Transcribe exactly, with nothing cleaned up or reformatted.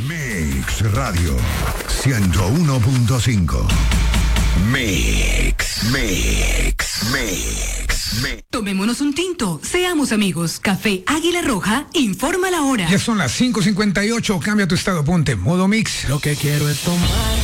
Mix Radio ciento uno punto cinco. Mix, Mix, Mix, Mix. Tomémonos un tinto, seamos amigos. Café Águila Roja informa la hora. Ya son las cinco cincuenta y ocho, cambia tu estado, ponte modo Mix. Lo que quiero es tomar